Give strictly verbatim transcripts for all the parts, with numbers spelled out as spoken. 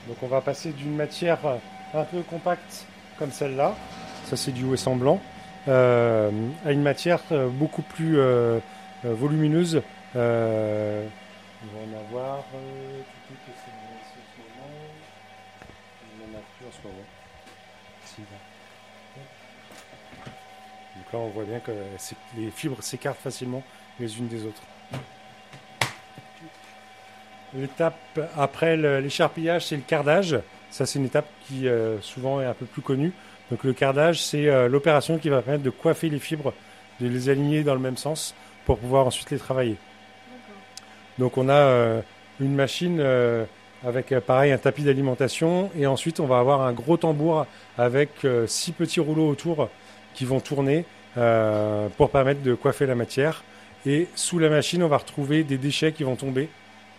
Donc on va passer d'une matière un peu compacte comme celle-là, ça c'est du Ouessant blanc, euh, à une matière beaucoup plus euh, euh, volumineuse. Euh, on va en avoir euh, tout, tout, tout, c'est- c'est en ce moment. On en a plus en ce moment. Si, là. Donc là on voit bien que c'est- les fibres s'écartent facilement les unes des autres. L'étape après le- l'écharpillage, c'est le cardage. Ça, c'est une étape qui euh, souvent est un peu plus connue. Donc le cardage, c'est euh, l'opération qui va permettre de coiffer les fibres, de les aligner dans le même sens pour pouvoir ensuite les travailler. Donc on a euh, une machine euh, avec euh, pareil un tapis d'alimentation et ensuite on va avoir un gros tambour avec euh, six petits rouleaux autour qui vont tourner euh, pour permettre de coiffer la matière. Et sous la machine, on va retrouver des déchets qui vont tomber,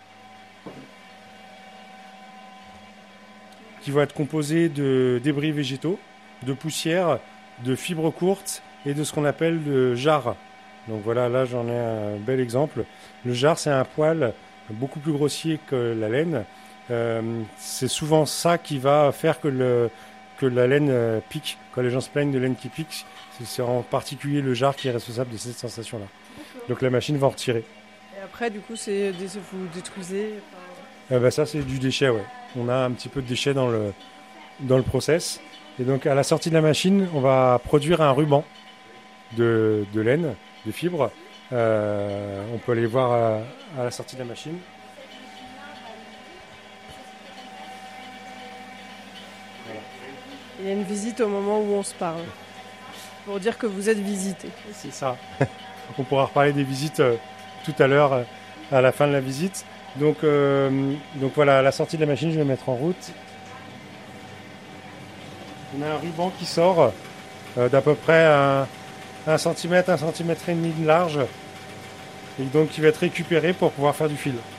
qui vont être composés de débris végétaux, de poussière, de fibres courtes et de ce qu'on appelle le jarre. Donc voilà, là j'en ai un bel exemple. Le jarre, c'est un poil beaucoup plus grossier que la laine. Euh, c'est souvent ça qui va faire que, le, que la laine euh, pique. Quand les gens se plaignent de laine qui pique, c'est, c'est en particulier le jarre qui est responsable de cette sensation-là. Donc la machine va en retirer. Et après, du coup, c'est des... vous détruisez. Enfin, Euh, bah, ça, c'est du déchet, ouais. On a un petit peu de déchet dans le, dans le process. Et donc à la sortie de la machine, on va produire un ruban de, de laine, de fibres. Euh, on peut aller voir à, à la sortie de la machine. il y a une visite au moment où on se parle. Pour dire que vous êtes visité. C'est ça. On pourra reparler des visites euh, tout à l'heure, euh, à la fin de la visite. Donc, euh, donc voilà, à la sortie de la machine, je vais mettre en route. On a un ruban qui sort euh, d'à peu près un, centimètre, un centimètre et demi de large. Et donc qui va être récupéré pour pouvoir faire du fil.